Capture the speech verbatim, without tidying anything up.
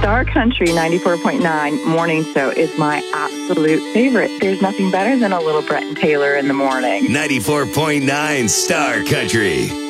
Star Country ninety-four point nine morning show is my absolute favorite. There's nothing better than a little Brett and Taylor in the morning. ninety-four point nine Star Country.